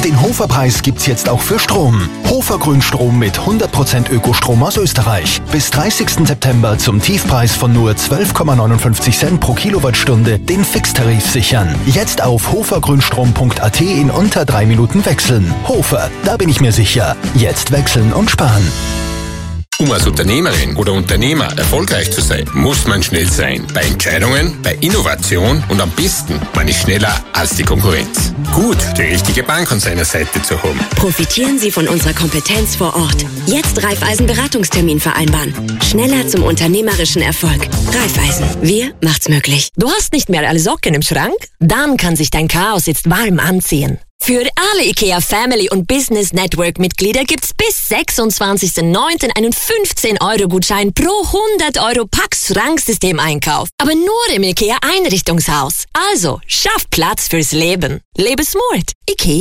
Den Hofer-Preis gibt's jetzt auch für Strom. Hofer Grünstrom mit 100% Ökostrom aus Österreich. Bis 30. September zum Tiefpreis von nur 12,59 Cent pro Kilowattstunde den Fixtarif sichern. Jetzt auf hofergrünstrom.at in unter 3 Minuten wechseln. Hofer, da bin ich mir sicher. Jetzt wechseln und sparen. Um als Unternehmerin oder Unternehmer erfolgreich zu sein, muss man schnell sein. Bei Entscheidungen, bei Innovation und am besten, man ist schneller als die Konkurrenz. Gut, die richtige Bank an seiner Seite zu haben. Profitieren Sie von unserer Kompetenz vor Ort. Jetzt Raiffeisen-Beratungstermin vereinbaren. Schneller zum unternehmerischen Erfolg. Raiffeisen, wir macht's möglich. Du hast nicht mehr alle Socken im Schrank? Dann kann sich dein Chaos jetzt warm anziehen. Für alle IKEA Family und Business Network Mitglieder gibt's bis 26.09. einen 15-Euro-Gutschein pro 100 Euro Pax-Schranksystem-Einkauf. Aber nur im IKEA Einrichtungshaus. Also, schaff Platz fürs Leben. Lebe smart. IKEA.